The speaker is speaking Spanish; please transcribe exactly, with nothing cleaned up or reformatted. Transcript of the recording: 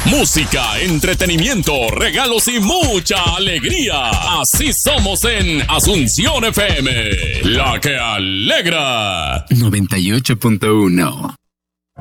Música, entretenimiento, regalos y mucha alegría. Así somos en Asunción F M, la que alegra. noventa y ocho punto uno